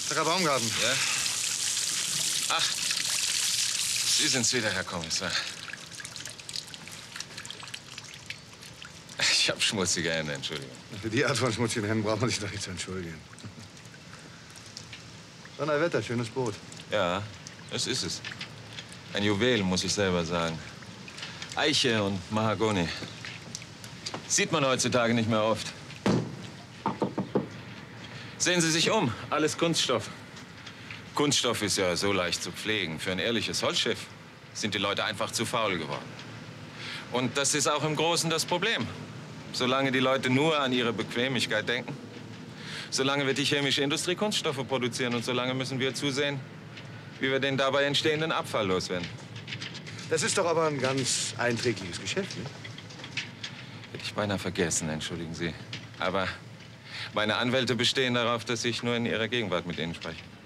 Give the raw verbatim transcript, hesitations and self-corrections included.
Herr Baumgarten. Ja? Ach, Sie sind's wieder, Herr Kommissar. Ich habe schmutzige Hände, Entschuldigung. Für die Art von schmutzigen Händen braucht man sich doch nicht zu entschuldigen. Donnerwetter, schönes Boot. Ja, das ist es. Ein Juwel, muss ich selber sagen. Eiche und Mahagoni. Sieht man heutzutage nicht mehr oft. Sehen Sie sich um, alles Kunststoff. Kunststoff ist ja so leicht zu pflegen. Für ein ehrliches Holzschiff sind die Leute einfach zu faul geworden. Und das ist auch im Großen das Problem. Solange die Leute nur an ihre Bequemlichkeit denken, solange wird die chemische Industrie Kunststoffe produzieren und solange müssen wir zusehen, wie wir den dabei entstehenden Abfall loswerden. Das ist doch aber ein ganz einträgliches Geschäft, nicht? Hätte ich beinahe vergessen, entschuldigen Sie. Aber meine Anwälte bestehen darauf, dass ich nur in Ihrer Gegenwart mit Ihnen spreche.